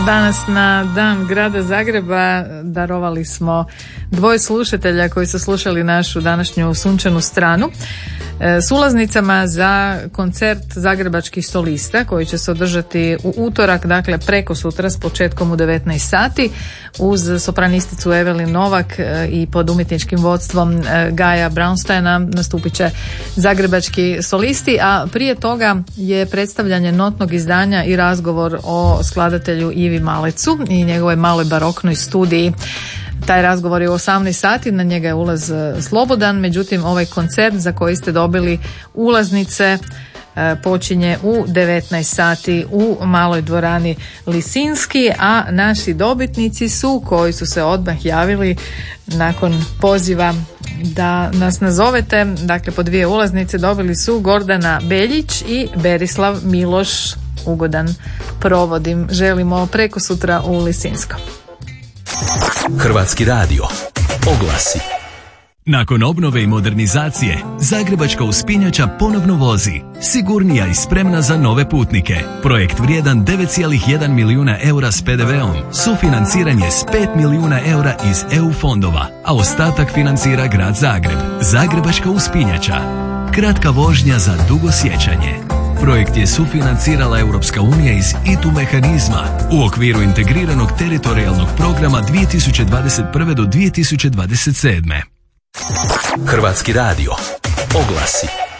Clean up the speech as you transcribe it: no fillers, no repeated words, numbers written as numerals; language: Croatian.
Danas na dan grada Zagreba darovali smo dvoje slušatelja koji su slušali našu današnju sunčanu stranu s ulaznicama za koncert zagrebačkih solista koji će se održati u utorak, dakle preko sutra s početkom u 19 sati uz sopranisticu Evelin Novak i pod umjetničkim vodstvom Gaja Braunsteina nastupit će zagrebački solisti, a prije toga je predstavljanje notnog izdanja i razgovor o skladatelju Ivi Malecu i njegovoj maloj baroknoj studiji. Taj razgovor je u 18 sati, na njega je ulaz slobodan, međutim ovaj koncert za koji ste dobili ulaznice počinje u 19 sati u maloj dvorani Lisinski, a naši dobitnici su, koji su se odmah javili nakon poziva da nas nazovete, dakle po dvije ulaznice dobili su Gordana Beljić i Berislav Miloš. Ugodan provod im želimo preko sutra u Lisinskom. Hrvatski radio. Oglasi. Nakon obnove i modernizacije, Zagrebačka uspinjača ponovno vozi. Sigurnija i spremna za nove putnike. Projekt vrijedan 9,1 milijuna eura s PDV-om. Sufinanciranje s 5 milijuna eura iz EU fondova, a ostatak financira grad Zagreb. Zagrebačka uspinjača. Kratka vožnja za dugo sjećanje. Projekt je sufinancirala Europska unija iz ITU mehanizma u okviru integriranog teritorijalnog programa 2021. do 2027. Hrvatski radio. Oglasi.